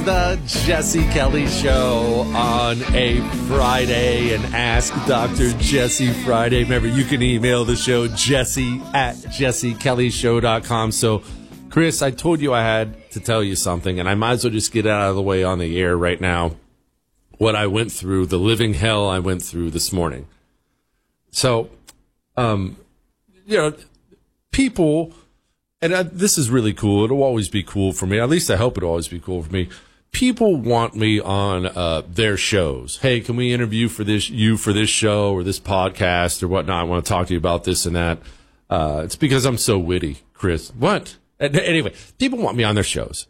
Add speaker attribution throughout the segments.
Speaker 1: the Jesse Kelly Show on a Friday, and Ask Dr. Jesse Friday. Remember, you can email the show, jesse@jessekellyshow.com. So, Chris, I told you I had to tell you something, and I might as well just get it out of the way on the air right now. What I went through, the living hell I went through this morning. So, people... And this is really cool. It'll always be cool for me. At least I hope it'll always be cool for me. People want me on their shows. Hey, can we interview for this show or this podcast or whatnot? I want to talk to you about this and that. It's because I'm so witty, Chris. What? Anyway, people want me on their shows.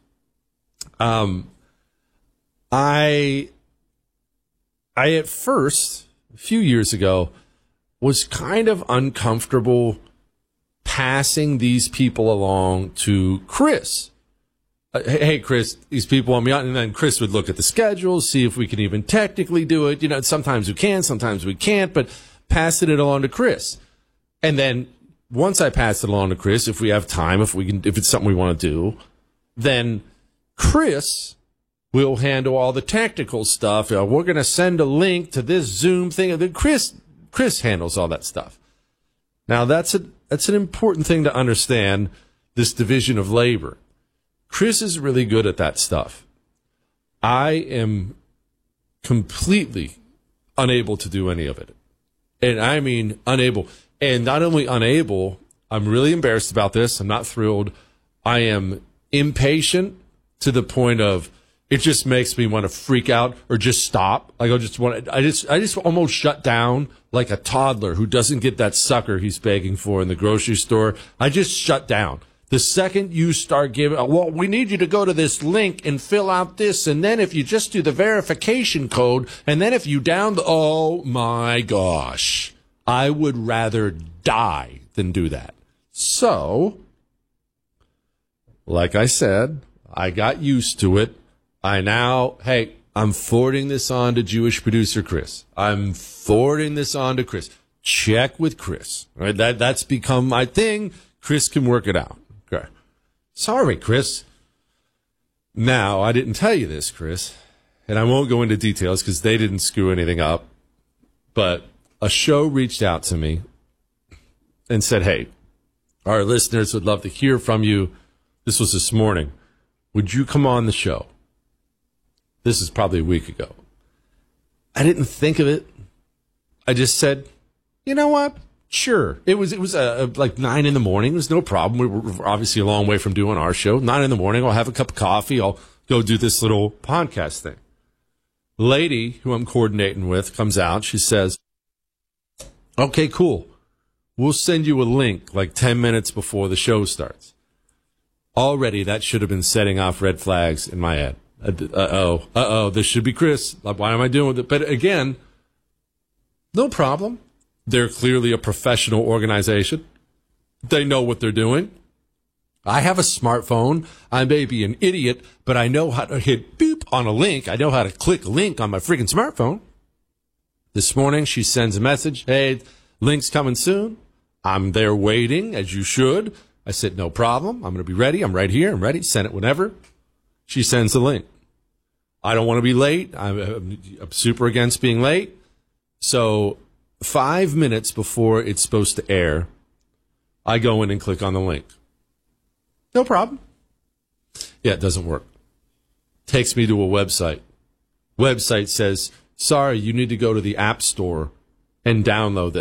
Speaker 1: I at first, a few years ago, was kind of uncomfortable passing these people along to Chris. Hey, Chris, these people want me on. And then Chris would look at the schedule, see if we can even technically do it. Sometimes we can, sometimes we can't, but passing it along to Chris. And then once I pass it along to Chris, if we have time, if it's something we want to do, then Chris will handle all the technical stuff. We're going to send a link to this Zoom thing. And then Chris handles all that stuff. Now, that's an important thing to understand, this division of labor. Chris is really good at that stuff. I am completely unable to do any of it. And I mean unable. And not only unable, I'm really embarrassed about this. I'm not thrilled. I am impatient to the point of it just makes me want to freak out or just stop. Like I just almost shut down like a toddler who doesn't get that sucker he's begging for in the grocery store. I just shut down. The second you start giving, well, we need you to go to this link and fill out this, and then if you just do the verification code, and then if you oh my gosh, I would rather die than do that. So, like I said, I got used to it. I'm forwarding this on to Jewish producer Chris. I'm forwarding this on to Chris. Check with Chris. All right, that's become my thing. Chris can work it out. Okay. Sorry, Chris. Now, I didn't tell you this, Chris, and I won't go into details because they didn't screw anything up, but a show reached out to me and said, hey, our listeners would love to hear from you. This was this morning. Would you come on the show? This is probably a week ago. I didn't think of it. I just said, you know what? Sure. It was like 9 in the morning. It was no problem. We were obviously a long way from doing our show. 9 in the morning. I'll have a cup of coffee. I'll go do this little podcast thing. The lady who I'm coordinating with comes out. She says, okay, cool. We'll send you a link like 10 minutes before the show starts. Already, that should have been setting off red flags in my head. This should be Chris. Why am I doing with it? But again, no problem. They're clearly a professional organization. They know what they're doing. I have a smartphone. I may be an idiot, but I know how to hit beep on a link. I know how to click a link on my freaking smartphone. This morning, she sends a message. Hey, link's coming soon. I'm there waiting, as you should. I said, no problem. I'm going to be ready. I'm right here. I'm ready. Send it whenever. She sends the link. I don't want to be late. I'm super against being late. So 5 minutes before it's supposed to air, I go in and click on the link. No problem. Yeah, it doesn't work. Takes me to a website. Website says, sorry, you need to go to the App Store and download